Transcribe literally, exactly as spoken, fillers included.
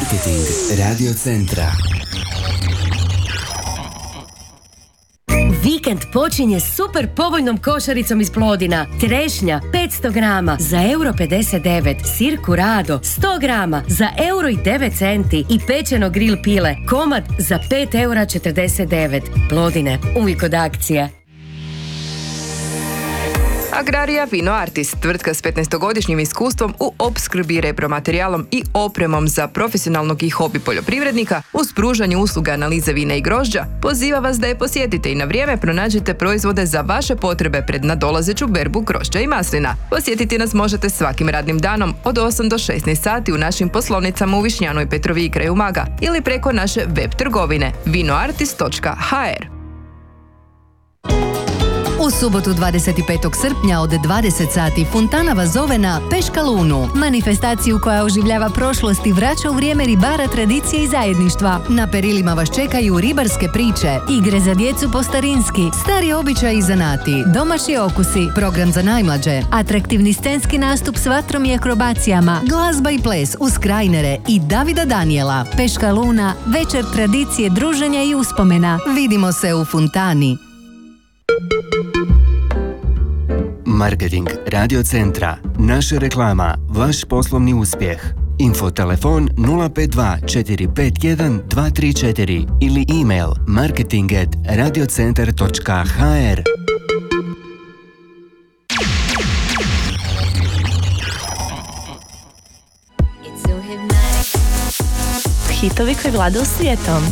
Marketing Radio Centra. Vikend počinje super povoljnom košaricom iz Plodina. Trešnja petsto grama za euro pedeset devet, sir Curado sto grama za euro i devet centi i pečeno grill pile komad za pet eura četrdeset devet. Plodine, uvijek od akcije. Agrarija Vino Artist, tvrtka s petnaestogodišnjim iskustvom u opskrbi repromaterijalom i opremom za profesionalnog i hobi poljoprivrednika uz pružanje usluga analize vina i grožđa, poziva vas da je posjetite i na vrijeme pronađete proizvode za vaše potrebe pred nadolazeću berbu grožđa i maslina. Posjetiti nas možete svakim radnim danom od osam do šesnaest sati u našim poslovnicama u Višnjanu i Petroviji i kraj Umaga ili preko naše web trgovine vinoartist točka ha er. U subotu dvadeset petog srpnja od dvadeset sati Fontana vas zove na Peškalunu, manifestaciju koja oživljava prošlost i vraća u vrijeme ribara, tradicije i zajedništva. Na perilima vas čekaju ribarske priče, igre za djecu po starinski, stari običaji i zanati, domaći okusi, program za najmlađe, atraktivni scenski nastup s vatrom i akrobacijama, glazba i ples uz Krajnere i Davida Danijela. Peškaluna, večer tradicije, druženja i uspomena. Vidimo se u Fontani. Marketing Radio Centra. Naša reklama, vaš poslovni uspjeh. Info telefon nula pet dva četiri pet jedan dva tri četiri ili email marketing at radiocentar točka ha er. Hitovi koji vladaju svijetom.